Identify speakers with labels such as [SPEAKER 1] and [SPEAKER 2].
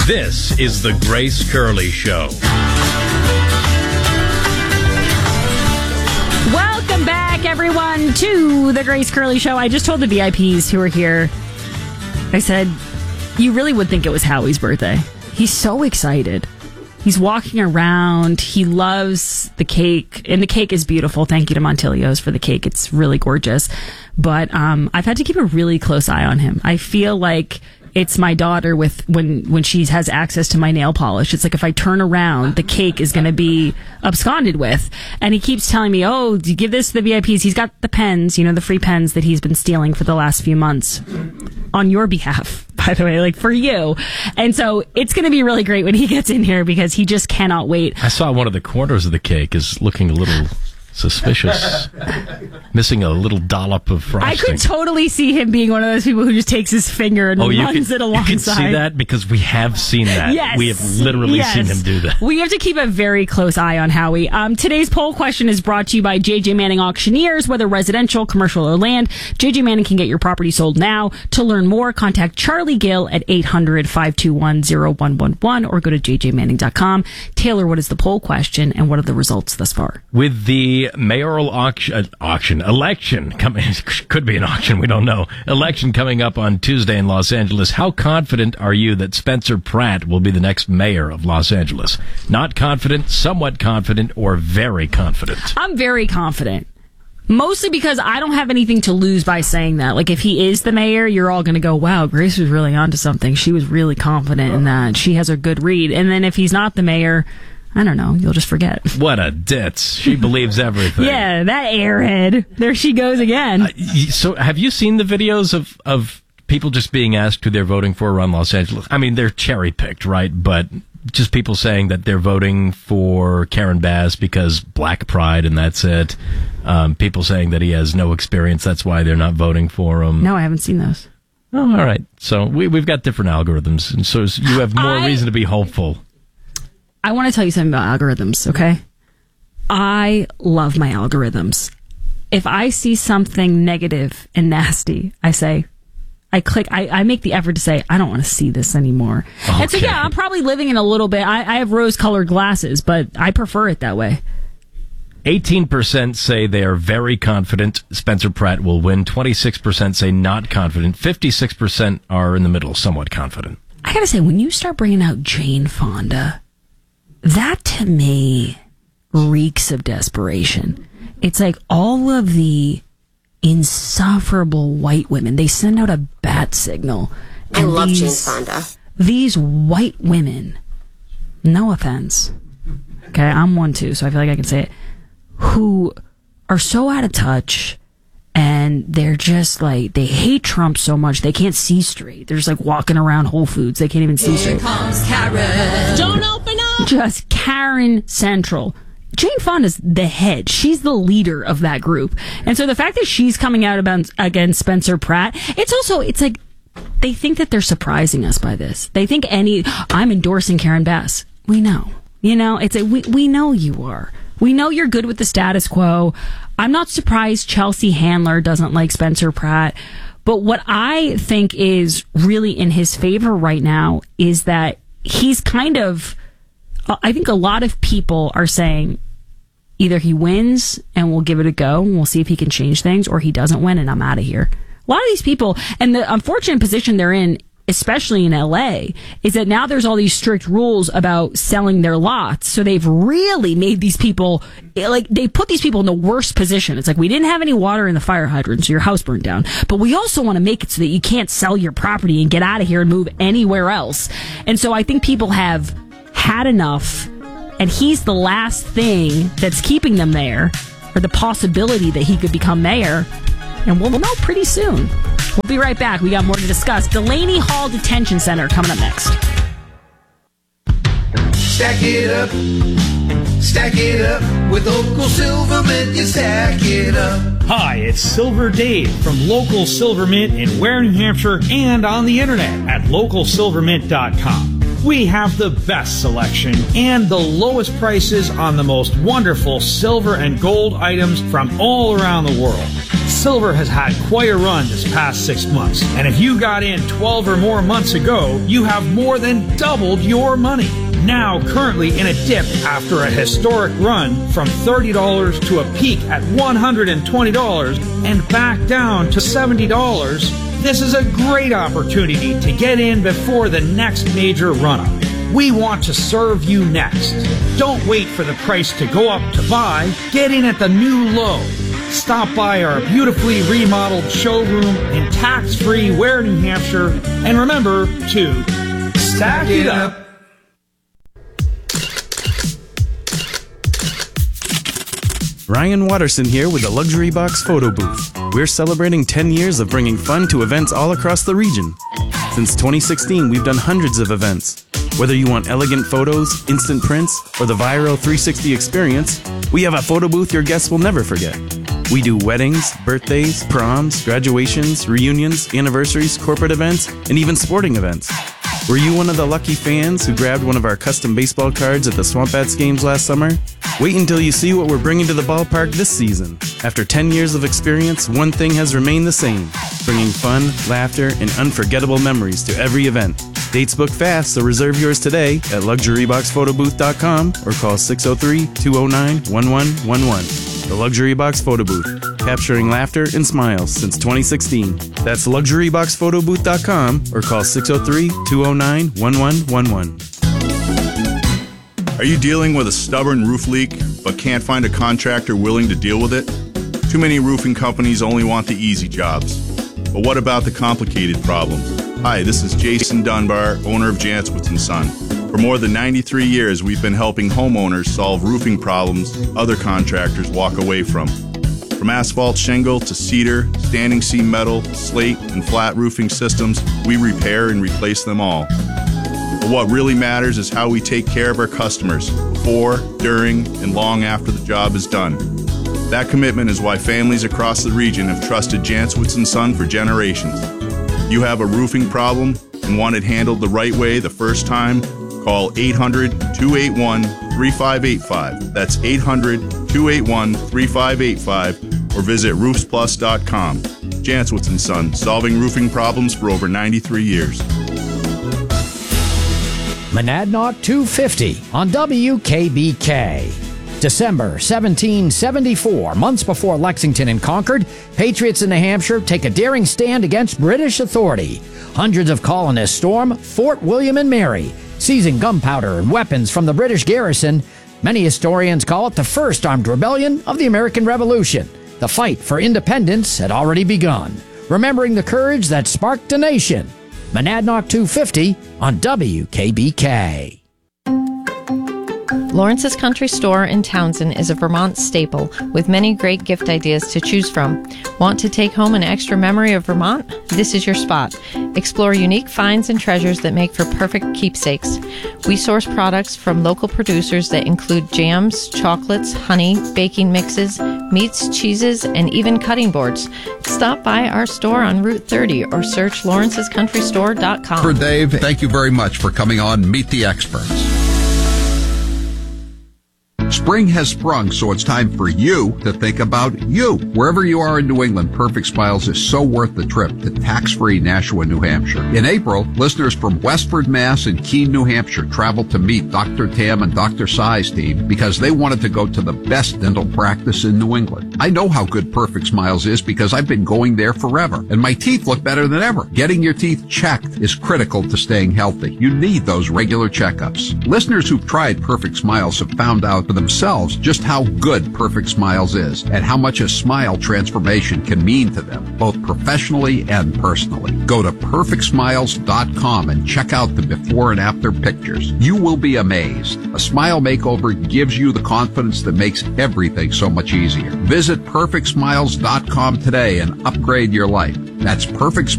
[SPEAKER 1] This is the Grace Curley Show.
[SPEAKER 2] Welcome back, everyone, to the Grace Curley Show. I just told the VIPs who were here, I said, you really would think it was Howie's birthday. He's so excited. He's walking around. He loves the cake, and the cake is beautiful. Thank you to Montilio's for the cake. It's really gorgeous. But I've had to keep a really close eye on him. I feel like it's my daughter with when she has access to my nail polish. It's like if I turn around, the cake is going to be absconded with. And he keeps telling me, oh, give this to the VIPs. He's got the pens, the free pens that he's been stealing for the last few months on your behalf, by the way, like for you. And so it's going to be really great when he gets in here because he just cannot wait.
[SPEAKER 1] I saw one of the corners of the cake is looking a little suspicious. Missing a little dollop of frosting.
[SPEAKER 2] I could totally see him being one of those people who just takes his finger and runs it alongside.
[SPEAKER 1] You can see that because we have seen that.
[SPEAKER 2] Yes.
[SPEAKER 1] We have literally seen him do that.
[SPEAKER 2] We have to keep a very close eye on Howie. Today's poll question is brought to you by JJ Manning Auctioneers. Whether residential, commercial, or land, JJ Manning can get your property sold now. To learn more, contact Charlie Gill at 800-521-0111 or go to jjmanning.com. Taylor, what is the poll question and what are the results thus far?
[SPEAKER 1] With the mayoral election coming, could be an auction, we don't know. Election coming up on Tuesday in Los Angeles. How confident are you that Spencer Pratt will be the next mayor of Los Angeles? Not confident, somewhat confident, or very confident?
[SPEAKER 2] I'm very confident. Mostly because I don't have anything to lose by saying that. Like, if he is the mayor, you're all going to go, wow, Grace was really onto something. She was really confident in that. She has a good read. And then if he's not the mayor, I don't know. You'll just forget.
[SPEAKER 1] What a ditz. She believes everything.
[SPEAKER 2] Yeah, that airhead. There she goes again.
[SPEAKER 1] So have you seen the videos of people just being asked who they're voting for around Los Angeles? I mean, they're cherry-picked, right? But just people saying that they're voting for Karen Bass because Black Pride and that's it. People saying that he has no experience. That's why they're not voting for him.
[SPEAKER 2] No, I haven't seen those.
[SPEAKER 1] Oh, all right. So we've got different algorithms. And so you have more reason to be hopeful.
[SPEAKER 2] I want to tell you something about algorithms, okay? I love my algorithms. If I see something negative and nasty, I click, I make the effort to say, I don't want to see this anymore. Okay. And so, yeah, I'm probably living in a little bit. I have rose-colored glasses, but I prefer it that way.
[SPEAKER 1] 18% say they are very confident Spencer Pratt will win. 26% say not confident. 56% are in the middle, somewhat confident.
[SPEAKER 2] I got to say, when you start bringing out Jane Fonda, that, to me, reeks of desperation. It's like all of the insufferable white women, they send out a bat signal.
[SPEAKER 3] I love Jane Fonda.
[SPEAKER 2] These white women, no offense, okay, I'm one too, so I feel like I can say it, who are so out of touch and they're just like, they hate Trump so much they can't see straight. They're just like walking around Whole Foods. They can't even see straight.
[SPEAKER 3] Here comes Karen. Don't open up.
[SPEAKER 2] Just Karen Central. Jane Fonda's the head. She's the leader of that group. And so the fact that she's coming out against Spencer Pratt, it's like they think that they're surprising us by this. They think I'm endorsing Karen Bass. We know. It's we know you are. We know you're good with the status quo. I'm not surprised Chelsea Handler doesn't like Spencer Pratt. But what I think is really in his favor right now is that he's kind of, I think a lot of people are saying either he wins and we'll give it a go and we'll see if he can change things, or he doesn't win and I'm out of here. A lot of these people, and the unfortunate position they're in, especially in LA, is that now there's all these strict rules about selling their lots. So they've really made these people, like, they put these people in the worst position. It's like, we didn't have any water in the fire hydrant, so your house burned down. But we also want to make it so that you can't sell your property and get out of here and move anywhere else. And so I think people have had enough, and he's the last thing that's keeping them there, or the possibility that he could become mayor. And we'll know pretty soon. We'll be right back. We got more to discuss. Delaney Hall Detention Center coming up next.
[SPEAKER 4] Stack it up with Local Silvermint, you stack it up.
[SPEAKER 5] Hi, it's Silver Dave from Local Silvermint in Ware, New Hampshire, and on the internet at localsilvermint.com. We have the best selection and the lowest prices on the most wonderful silver and gold items from all around the world. Silver has had quite a run this past 6 months. And if you got in 12 or more months ago, you have more than doubled your money. Now currently in a dip after a historic run from $30 to a peak at $120 and back down to $70, this is a great opportunity to get in before the next major run-up. We want to serve you next. Don't wait for the price to go up to buy. Get in at the new low. Stop by our beautifully remodeled showroom in tax-free Ware, New Hampshire, and remember to stack it up.
[SPEAKER 6] Ryan Watterson here with the Luxury Box Photo Booth. We're celebrating 10 years of bringing fun to events all across the region. Since 2016, we've done hundreds of events. Whether you want elegant photos, instant prints, or the viral 360 experience, we have a photo booth your guests will never forget. We do weddings, birthdays, proms, graduations, reunions, anniversaries, corporate events, and even sporting events. Were you one of the lucky fans who grabbed one of our custom baseball cards at the Swamp Bats games last summer? Wait until you see what we're bringing to the ballpark this season. After 10 years of experience, one thing has remained the same: bringing fun, laughter, and unforgettable memories to every event. Dates book fast, so reserve yours today at LuxuryBoxPhotoBooth.com or call 603-209-1111. The Luxury Box Photo Booth, capturing laughter and smiles since 2016. That's LuxuryBoxPhotoBooth.com or call 603-209-1111.
[SPEAKER 7] Are you dealing with a stubborn roof leak but can't find a contractor willing to deal with it? Too many roofing companies only want the easy jobs. But what about the complicated problems? Hi, this is Jason Dunbar, owner of Jantzwitz & Son. For more than 93 years, we've been helping homeowners solve roofing problems other contractors walk away from. From asphalt shingle to cedar, standing seam metal, slate, and flat roofing systems, we repair and replace them all. But what really matters is how we take care of our customers before, during, and long after the job is done. That commitment is why families across the region have trusted Jantzwitz & Son for generations. You have a roofing problem and want it handled the right way the first time? Call 800-281-3585. That's 800-281-3585 or visit roofsplus.com. Jantzwitz & Son, solving roofing problems for over 93 years.
[SPEAKER 8] Monadnock 250 on WKBK. December 1774, months before Lexington and Concord, patriots in New Hampshire take a daring stand against British authority. Hundreds of colonists storm Fort William and Mary, seizing gunpowder and weapons from the British garrison. Many historians call it the first armed rebellion of the American Revolution. The fight for independence had already begun, remembering the courage that sparked a nation. Monadnock 250 on WKBK.
[SPEAKER 9] Lawrence's Country Store in Townsend is a Vermont staple with many great gift ideas to choose from. Want to take home an extra memory of Vermont? This is your spot. Explore unique finds and treasures that make for perfect keepsakes. We source products from local producers that include jams, chocolates, honey, baking mixes, meats, cheeses, and even cutting boards. Stop by our store on Route 30 or search lawrencescountrystore.com.
[SPEAKER 10] For Dave, thank you very much for coming on Meet the Experts. Spring has sprung, so it's time for you to think about you. Wherever you are in New England, Perfect Smiles is so worth the trip to tax-free Nashua, New Hampshire. In April, listeners from Westford, Mass. and Keene, New Hampshire traveled to meet Dr. Tam and Dr. Sai's team because they wanted to go to the best dental practice in New England. I know how good Perfect Smiles is because I've been going there forever, and my teeth look better than ever. Getting your teeth checked is critical to staying healthy. You need those regular checkups. Listeners who've tried Perfect Smiles have found out for themselves just how good Perfect Smiles is and how much a smile transformation can mean to them, both professionally and personally. Go to perfectsmiles.com and check out the before and after pictures. You will be amazed. A smile makeover gives you the confidence that makes everything so much easier. Visit perfectsmiles.com today and upgrade your life. That's